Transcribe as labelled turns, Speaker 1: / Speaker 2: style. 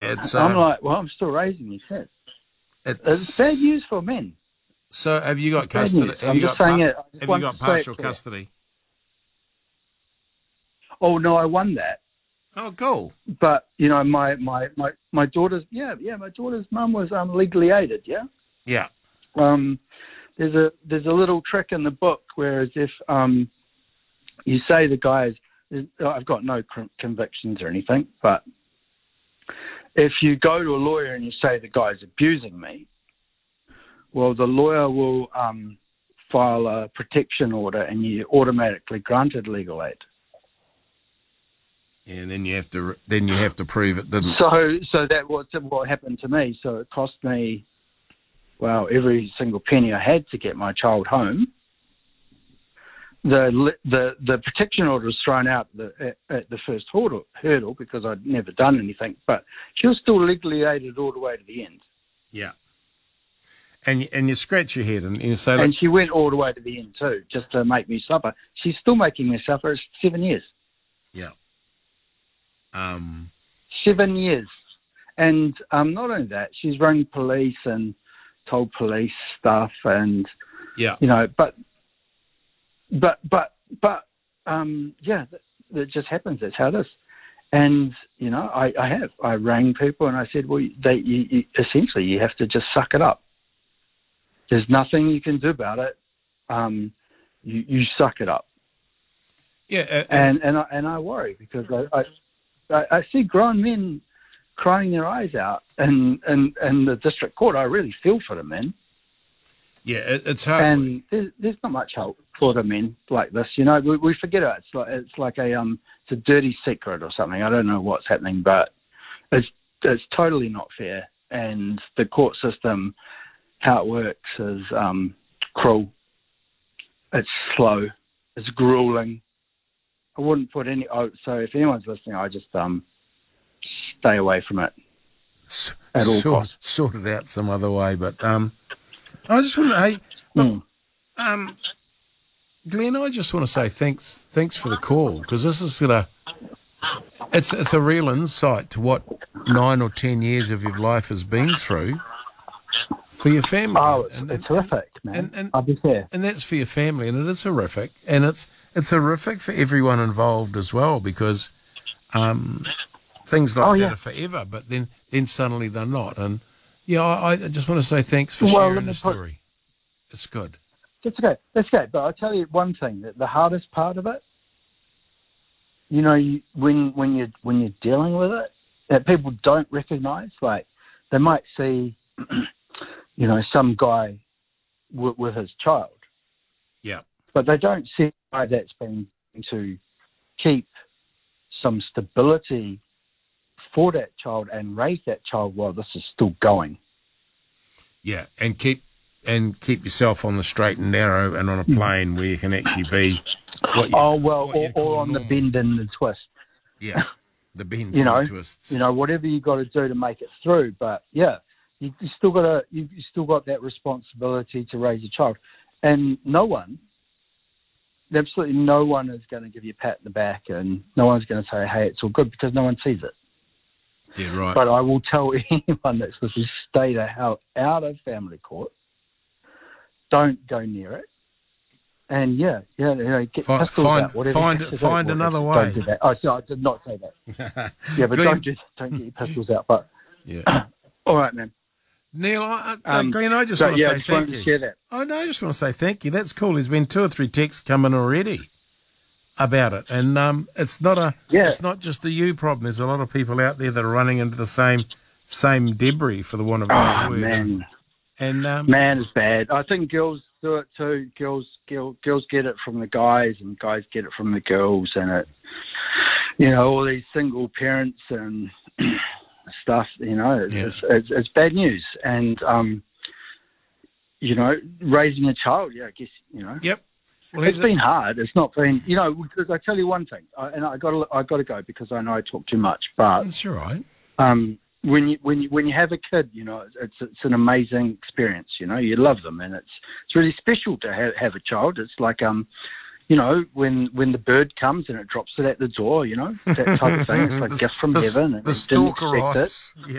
Speaker 1: it's
Speaker 2: I'm like, well, I'm still raising these kids. It's bad news for men.
Speaker 1: So have you got
Speaker 2: It's bad
Speaker 1: custody?
Speaker 2: news.
Speaker 1: Have
Speaker 2: I'm
Speaker 1: you
Speaker 2: just
Speaker 1: got
Speaker 2: saying it. I just
Speaker 1: have you
Speaker 2: wanted
Speaker 1: got
Speaker 2: to say it
Speaker 1: partial
Speaker 2: clear.
Speaker 1: custody?
Speaker 2: Oh no, I won that.
Speaker 1: Oh, cool.
Speaker 2: But my daughter's my daughter's mum was legally aided. Yeah.
Speaker 1: Yeah.
Speaker 2: There's a little trick in the book, whereas if you say the guy's, I've got no convictions or anything, but if you go to a lawyer and you say the guy's abusing me, well, the lawyer will file a protection order and you automatically granted legal aid.
Speaker 1: Yeah, and then you have to prove it didn't.
Speaker 2: So that was what happened to me. So it cost me, well, every single penny I had to get my child home. The protection order was thrown out at the first hurdle because I'd never done anything, but she was still legally aided all the way to the end.
Speaker 1: Yeah. And you scratch your head and you say,
Speaker 2: and she went all the way to the end too, just to make me suffer. She's still making me suffer. It's 7 years.
Speaker 1: Yeah.
Speaker 2: 7 years. And not only that, she's rung police and told police stuff, and but that just happens. That's how it is. And I rang people and I said, well, you essentially you have to just suck it up. There's nothing you can do about it. You suck it up.
Speaker 1: Yeah,
Speaker 2: and I worry because I see grown men crying their eyes out in the district court. I really feel for the men.
Speaker 1: Yeah, it's hard.
Speaker 2: And there's not much hope for the men like this. We forget it. It's like it's a dirty secret or something. I don't know what's happening, but it's totally not fair. And the court system, how it works, is cruel. It's slow. It's grueling. I wouldn't put any. So if anyone's listening, I just stay away from it at all costs.
Speaker 1: Sort it out some other way. But I just want to, Glenn, I just want to say thanks for the call, because this is it's a real insight to what 9 or 10 years of your life has been through for your family.
Speaker 2: Oh, it's horrific, man.
Speaker 1: And
Speaker 2: I'll be fair.
Speaker 1: And that's for your family, and it is horrific, and it's horrific for everyone involved as well, because things like that are forever, but then suddenly they're not. And I just want to say thanks for sharing the story. It's good.
Speaker 2: That's okay. But I'll tell you one thing: that the hardest part of it, when you're dealing with it, that people don't recognise. Like, they might see, some guy with his child.
Speaker 1: Yeah.
Speaker 2: But they don't see why that's been to keep some stability for that child and raise that child while this is still going.
Speaker 1: Yeah, and keep yourself on the straight and narrow and on a plane where you can actually be.
Speaker 2: Or on the bend and the twist.
Speaker 1: Yeah, the bends and the twists.
Speaker 2: Whatever you got to do to make it through. But you still got that responsibility to raise a child, and absolutely no one is going to give you a pat in the back, and no one's going to say, hey, it's all good, because no one sees it.
Speaker 1: Yeah, right.
Speaker 2: But I will tell anyone that's listening to stay the hell out of family court. Don't go near it. And get pistols out.
Speaker 1: Find another way.
Speaker 2: Don't do that. Oh, sorry, I did not say that. Yeah, but don't get your pistols out. But all right, man.
Speaker 1: Neil, Glenn, I just want to say thank you.
Speaker 2: Share that.
Speaker 1: Oh no, I just want to say thank you. That's cool. There's been 2 or 3 texts coming already about it, and it's not just a you problem. There's a lot of people out there that are running into the same debris, for the want of a better word.
Speaker 2: Man.
Speaker 1: And
Speaker 2: man, it's bad. I think girls do it too. Girls get it from the guys, and guys get it from the girls, and all these single parents and stuff. It's bad news, and raising a child. Yeah, I guess
Speaker 1: Yep. Well,
Speaker 2: it's been hard. It's not been, because I tell you one thing, and I got to go because I know I talk too much. But
Speaker 1: that's all right.
Speaker 2: When you have a kid, it's an amazing experience. You love them, and it's really special to have a child. It's like when the bird comes and it drops it at the door. That type of thing. It's like a gift from heaven.
Speaker 1: The stalker arrives.